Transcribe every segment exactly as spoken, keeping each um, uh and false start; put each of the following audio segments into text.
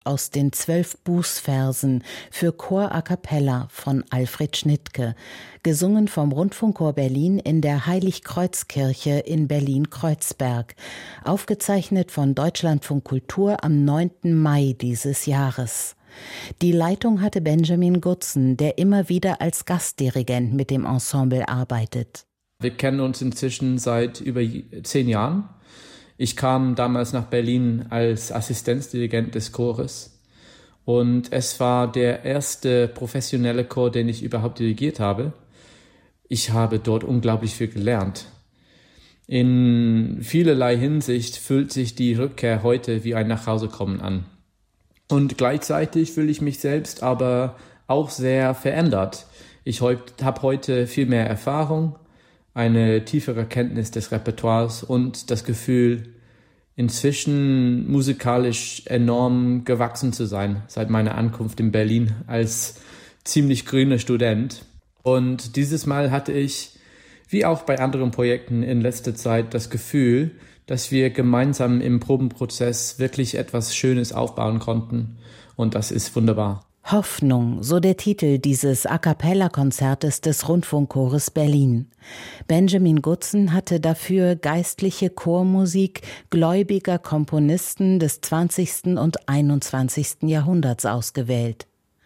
aus den zwölf Bußversen für Chor a cappella von Alfred Schnittke, gesungen vom Rundfunkchor Berlin in der Heiligkreuzkirche in Berlin-Kreuzberg, aufgezeichnet von Deutschlandfunk Kultur am neunten Mai dieses Jahres. Die Leitung hatte Benjamin Gutzen, der immer wieder als Gastdirigent mit dem Ensemble arbeitet. Wir kennen uns inzwischen seit über zehn Jahren. Ich kam damals nach Berlin als Assistenzdirigent des Chores und es war der erste professionelle Chor, den ich überhaupt dirigiert habe. Ich habe dort unglaublich viel gelernt. In vielerlei Hinsicht fühlt sich die Rückkehr heute wie ein Nachhausekommen an. Und gleichzeitig fühle ich mich selbst aber auch sehr verändert. Ich habe heute viel mehr Erfahrung, eine tiefere Kenntnis des Repertoires und das Gefühl, inzwischen musikalisch enorm gewachsen zu sein, seit meiner Ankunft in Berlin als ziemlich grüner Student. Und dieses Mal hatte ich, wie auch bei anderen Projekten in letzter Zeit, das Gefühl, dass wir gemeinsam im Probenprozess wirklich etwas Schönes aufbauen konnten. Und das ist wunderbar. Hoffnung, so der Titel dieses A-cappella-Konzertes des Rundfunkchores Berlin. Benjamin Gutzen hatte dafür geistliche Chormusik gläubiger Komponisten des zwanzigsten und einundzwanzigsten Jahrhunderts ausgewählt.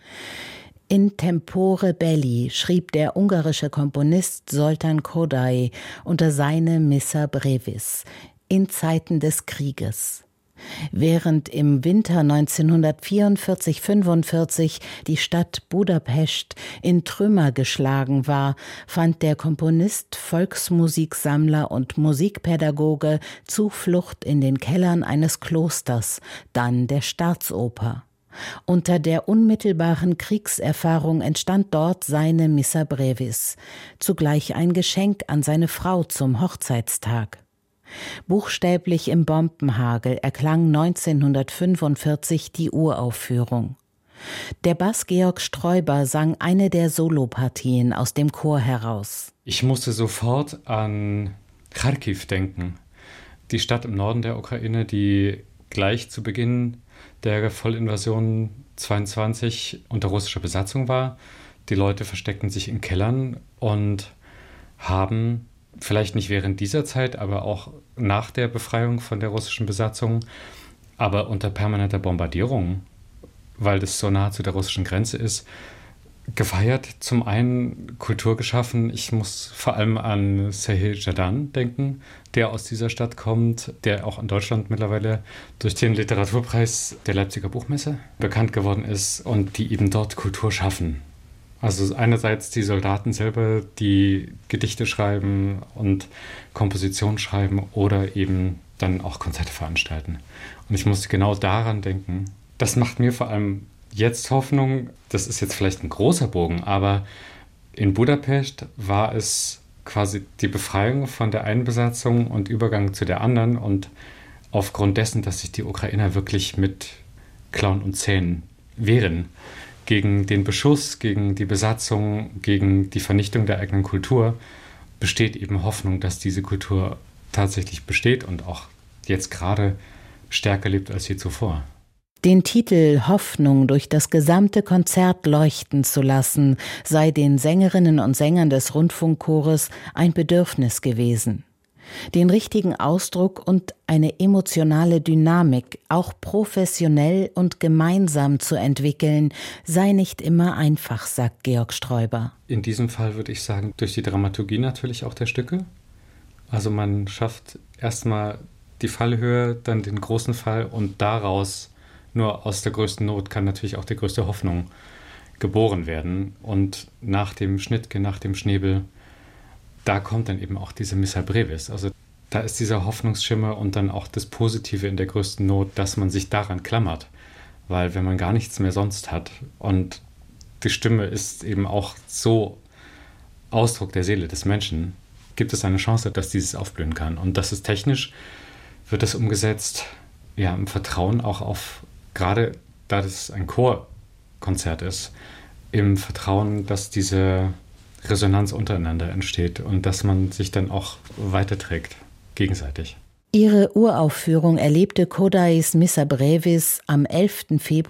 In Tempore Belli schrieb der ungarische Komponist Zoltán Kodály unter seine Missa Brevis in Zeiten des Krieges. Während im Winter neunzehnhundertvierundvierzig fünfundvierzig die Stadt Budapest in Trümmer geschlagen war, fand der Komponist, Volksmusiksammler und Musikpädagoge Zuflucht in den Kellern eines Klosters, dann der Staatsoper. Unter der unmittelbaren Kriegserfahrung entstand dort seine Missa Brevis, zugleich ein Geschenk an seine Frau zum Hochzeitstag. Buchstäblich im Bombenhagel erklang neunzehnhundertfünfundvierzig die Uraufführung. Der Bass Georg Sträuber sang eine der Solopartien aus dem Chor heraus. Ich musste sofort an Charkiw denken, die Stadt im Norden der Ukraine, die gleich zu Beginn der Vollinvasion zweiundzwanzig unter russischer Besatzung war. Die Leute versteckten sich in Kellern und haben vielleicht nicht während dieser Zeit, aber auch nach der Befreiung von der russischen Besatzung, aber unter permanenter Bombardierung, weil das so nah zu der russischen Grenze ist, gefeiert. Zum einen Kultur geschaffen. Ich muss vor allem an Serhij Zhadan denken, der aus dieser Stadt kommt, der auch in Deutschland mittlerweile durch den Literaturpreis der Leipziger Buchmesse bekannt geworden ist und die eben dort Kultur schaffen. Also einerseits die Soldaten selber, die Gedichte schreiben und Kompositionen schreiben oder eben dann auch Konzerte veranstalten. Und ich musste genau daran denken. Das macht mir vor allem jetzt Hoffnung, das ist jetzt vielleicht ein großer Bogen, aber in Budapest war es quasi die Befreiung von der einen Besatzung und Übergang zu der anderen und aufgrund dessen, dass sich die Ukrainer wirklich mit Klauen und Zähnen wehren gegen den Beschuss, gegen die Besatzung, gegen die Vernichtung der eigenen Kultur, besteht eben Hoffnung, dass diese Kultur tatsächlich besteht und auch jetzt gerade stärker lebt als je zuvor. Den Titel Hoffnung durch das gesamte Konzert leuchten zu lassen, sei den Sängerinnen und Sängern des Rundfunkchores ein Bedürfnis gewesen. Den richtigen Ausdruck und eine emotionale Dynamik auch professionell und gemeinsam zu entwickeln, sei nicht immer einfach, sagt Georg Sträuber. In diesem Fall würde ich sagen, durch die Dramaturgie natürlich auch der Stücke. Also man schafft erstmal die Fallhöhe, dann den großen Fall und daraus, nur aus der größten Not, kann natürlich auch die größte Hoffnung geboren werden. Und nach dem Schnittke, nach dem Schnäbel, da kommt dann eben auch diese Missa Brevis. Also da ist dieser Hoffnungsschimmer und dann auch das Positive in der größten Not, dass man sich daran klammert. Weil wenn man gar nichts mehr sonst hat und die Stimme ist eben auch so Ausdruck der Seele des Menschen, gibt es eine Chance, dass dieses aufblühen kann. Und das ist technisch, wird das umgesetzt, ja, im Vertrauen auch auf, gerade da das ein Chorkonzert ist, im Vertrauen, dass diese Resonanz untereinander entsteht und dass man sich dann auch weiterträgt, gegenseitig. Ihre Uraufführung erlebte Kodálys Missa Brevis am elften Februar